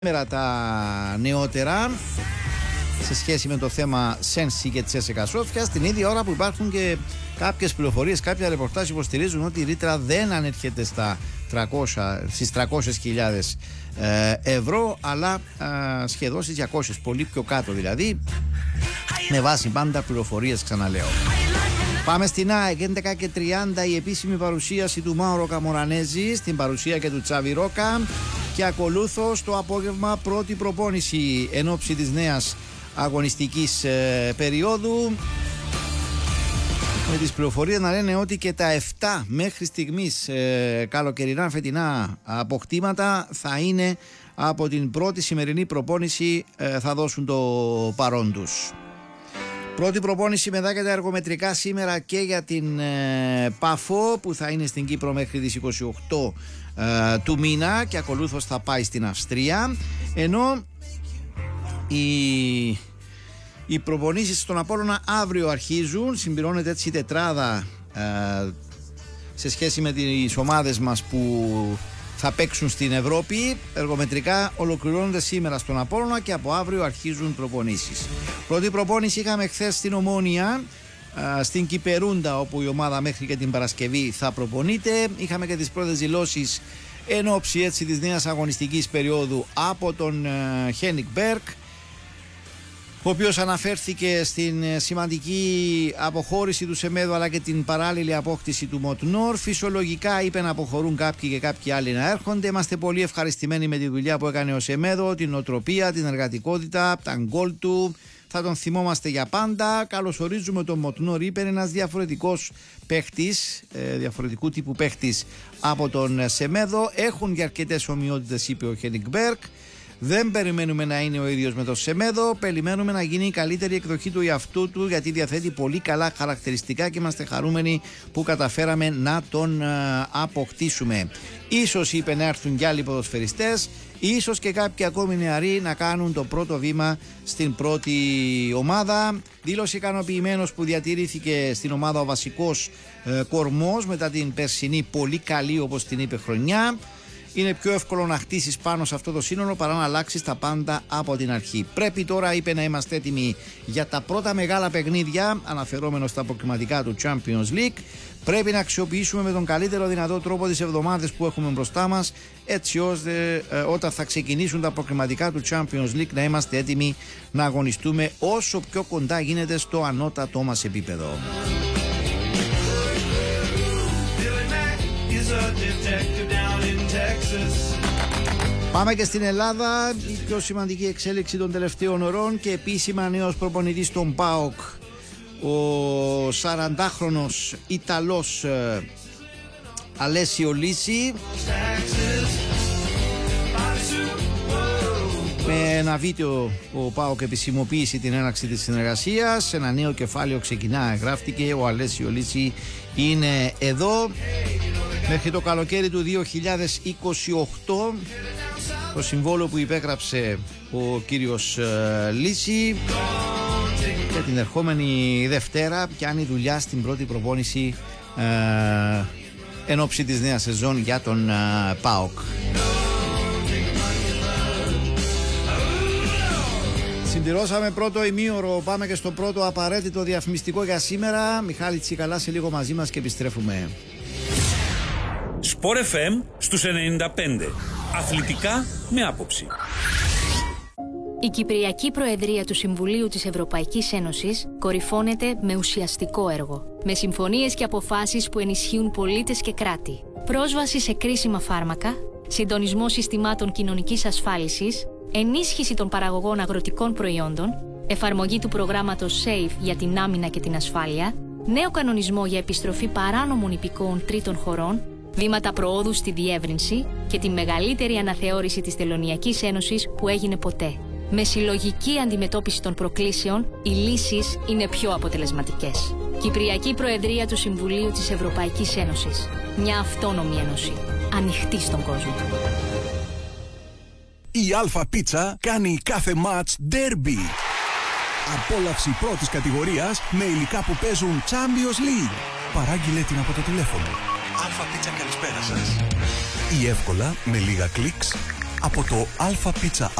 Σήμερα τα νεότερα σε σχέση με το θέμα Σένση και CSKA Σόφια, την ίδια ώρα που υπάρχουν και κάποιες πληροφορίες, κάποια ρεπορτάζ υποστηρίζουν ότι η ρήτρα δεν ανέρχεται στις 300.000 ευρώ, αλλά σχεδόν στις 200, πολύ πιο κάτω δηλαδή, με βάση πάντα πληροφορίες, ξαναλέω. Πάμε στην ΑΕΚ, 11:30 η επίσημη παρουσίαση του Μάουρο Καμορανέζη, στην παρουσία και του Τσάβι Ρόκα, και ακολούθως το απόγευμα πρώτη προπόνηση εν ώψη της νέας αγωνιστικής περίοδου, με τις πληροφορίες να λένε ότι και τα 7 μέχρι στιγμής καλοκαιρινά φετινά αποκτήματα θα είναι από την πρώτη σημερινή προπόνηση, θα δώσουν το παρόν τους. Πρώτη προπόνηση μετά και τα εργομετρικά σήμερα και για την ΠΑΦΟ, που θα είναι στην Κύπρο μέχρι τις 28 του μήνα, και ακολούθως θα πάει στην Αυστρία, ενώ οι προπονήσεις στον Απόλλωνα αύριο αρχίζουν. Συμπληρώνεται έτσι η τετράδα σε σχέση με τις ομάδες μας που θα παίξουν στην Ευρώπη. Εργομετρικά ολοκληρώνονται σήμερα στον Απόλλωνα και από αύριο αρχίζουν προπονήσεις. Πρώτη προπόνηση είχαμε χθες στην Ομόνοια, στην Κυπερούντα, όπου η ομάδα μέχρι και την Παρασκευή θα προπονείται. Είχαμε και τις πρώτες δηλώσεις εν ώψη έτσι της νέας αγωνιστικής περίοδου από τον Χένικ Μπέρκ, ο οποίος αναφέρθηκε στην σημαντική αποχώρηση του Σεμέδο αλλά και την παράλληλη απόκτηση του Μοτνόρ. Φυσιολογικά, είπε, να αποχωρούν κάποιοι και κάποιοι άλλοι να έρχονται. Είμαστε πολύ ευχαριστημένοι με τη δουλειά που έκανε ο Σεμέδο, την οτροπία, την εργατικότητα, τα γκολ του. Θα τον θυμόμαστε για πάντα. Καλωσορίζουμε τον Μοτνόρ, είπε, ένας διαφορετικός παίχτης, διαφορετικού τύπου παίχτης από τον Σεμέδο. Έχουν και αρκετές ομοιότητες, είπε ο Χένικ Μπέρκ. Δεν περιμένουμε να είναι ο ίδιος με τον Σεμέδο, περιμένουμε να γίνει η καλύτερη εκδοχή του εαυτού του, γιατί διαθέτει πολύ καλά χαρακτηριστικά και είμαστε χαρούμενοι που καταφέραμε να τον αποκτήσουμε. Ίσως, είπε, να έρθουν κι άλλοι ποδοσφαιριστές, ίσως και κάποιοι ακόμη νεαροί να κάνουν το πρώτο βήμα στην πρώτη ομάδα. Δήλωσε ικανοποιημένος που διατηρήθηκε στην ομάδα ο βασικός κορμός μετά την περσινή πολύ καλή, όπως την είπε, χρονιά. Είναι πιο εύκολο να χτίσεις πάνω σε αυτό το σύνολο παρά να αλλάξεις τα πάντα από την αρχή. Πρέπει τώρα, είπε, να είμαστε έτοιμοι για τα πρώτα μεγάλα παιχνίδια, αναφερόμενο στα αποκριματικά του Champions League. Πρέπει να αξιοποιήσουμε με τον καλύτερο δυνατό τρόπο τις εβδομάδες που έχουμε μπροστά μας, έτσι ώστε όταν θα ξεκινήσουν τα αποκριματικά του Champions League να είμαστε έτοιμοι να αγωνιστούμε όσο πιο κοντά γίνεται στο ανώτατό μας επίπεδο. Πάμε και στην Ελλάδα. Η πιο σημαντική εξέλιξη των τελευταίων ωρών και επίσημα νέος προπονητής στον ΠΑΟΚ, ο 40χρονος Ιταλός Αλέσιο Λίση, με ένα βίντεο ο ΠΑΟΚ επισημοποίησε την έναρξη της συνεργασίας. Ένα νέο κεφάλαιο ξεκινά, γράφτηκε. Ο Αλέσιο Λίση είναι εδώ μέχρι το καλοκαίρι του 2028, το συμβόλαιο που υπέγραψε ο κύριος Λίση, και την ερχόμενη Δευτέρα πιάνει δουλειά στην πρώτη προπόνηση εν ώψη της νέας σεζόν για τον ΠΑΟΚ. Συμπληρώσαμε πρώτο ημίωρο, πάμε και στο πρώτο απαραίτητο διαφημιστικό για σήμερα. Μιχάλη Τσικαλά σε λίγο μαζί μας και επιστρέφουμε. Sport FM στους 95. Αθλητικά με άποψη. Η Κυπριακή Προεδρία του Συμβουλίου της Ευρωπαϊκής Ένωσης κορυφώνεται με ουσιαστικό έργο, με συμφωνίες και αποφάσεις που ενισχύουν πολίτες και κράτη, πρόσβαση σε κρίσιμα φάρμακα, συντονισμό συστημάτων κοινωνικής ασφάλισης, ενίσχυση των παραγωγών αγροτικών προϊόντων, εφαρμογή του προγράμματος SAFE για την άμυνα και την ασφάλεια, νέο κανονισμό για επιστροφή παράνομων υπηκόων τρίτων χωρών, βήματα προόδου στη διεύρυνση και τη μεγαλύτερη αναθεώρηση της Τελωνειακής Ένωσης που έγινε ποτέ. Με συλλογική αντιμετώπιση των προκλήσεων, οι λύσεις είναι πιο αποτελεσματικές. Κυπριακή Προεδρία του Συμβουλίου της Ευρωπαϊκής Ένωσης. Μια αυτόνομη ένωση. Ανοιχτή στον κόσμο. Η Αλφα Πίτσα κάνει κάθε μάτς ντέρμπι. Απόλαυση πρώτης κατηγορίας με υλικά που παίζουν Champions League. Παράγγειλε την από το τηλέφωνο. Αλφα Πίτσα, καλησπέρα σας. Ή εύκολα, με λίγα κλικς, από το Alpha Pizza